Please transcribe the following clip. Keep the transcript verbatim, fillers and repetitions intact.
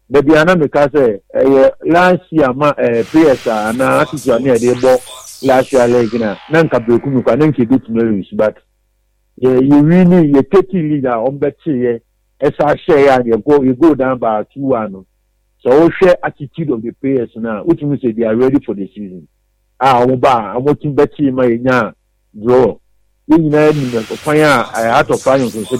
the Biana Mikase, last year, my P S R, and I think you are near the ball last year, like, Nanka Bukumu, and then you do to marry, but you really, you take leader on Betsy, as I say, and you go, you go down by two one. So, all share attitude of the players now, which means they are ready for the season. Ah, I'm watching Betsy, my draw. You know, fire, I had to find